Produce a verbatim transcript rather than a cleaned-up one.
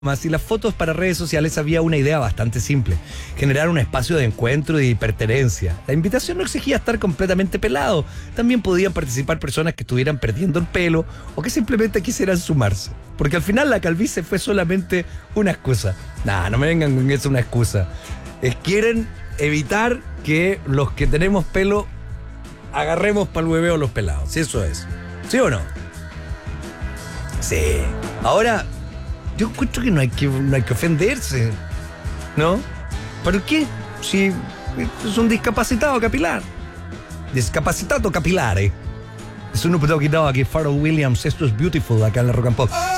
Más y las fotos para redes sociales había una idea bastante simple: generar un espacio de encuentro y de pertenencia. La invitación no exigía estar completamente pelado, también podían participar personas que estuvieran perdiendo el pelo o que simplemente quisieran sumarse, porque al final la calvicie fue solamente una excusa. Nah, no me vengan con eso, una excusa. Es, quieren evitar que los que tenemos pelo agarremos para el hueveo los pelados, si eso es, ¿sí o no? Sí. Ahora, yo encuentro que no hay que, no hay que ofenderse, ¿no? ¿Por qué? Si es un discapacitado capilar. Discapacitado capilare. Es un updog aquí, Pharrell Williams. Esto es Beautiful acá en la Rock and Pop.